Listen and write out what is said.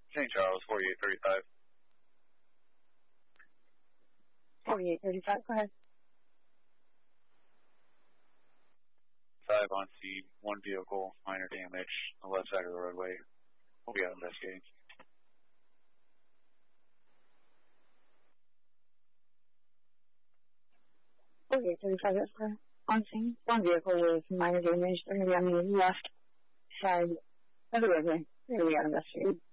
St. Charles, 4835. 4835, go ahead. 5 on scene, one vehicle, minor damage on the left side of the roadway. We'll be out investigating. Okay, 35, that's correct. On scene, one vehicle with minor damage. They're going to be on the left side of the roadway. They're going to be out investigating.